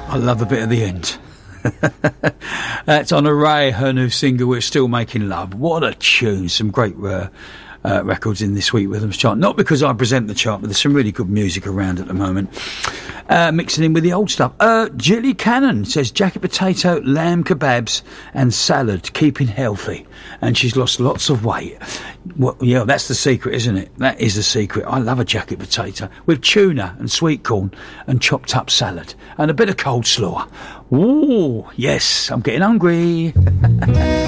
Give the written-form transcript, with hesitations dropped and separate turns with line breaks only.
I love a bit of the end. That's on Array, her new single, We're Still Making Love. What a tune. Some great records in this week Rhythms chart. Not because I present the chart, but there's some really good music around at the moment. Mixing in with the old stuff. Jilly Cannon says jacket potato, lamb kebabs and salad, keeping healthy. And she's lost lots of weight. Well, yeah, that's the secret, isn't it? That is the secret. I love a jacket potato with tuna and sweet corn and chopped up salad and a bit of coleslaw. Ooh, yes, I'm getting hungry.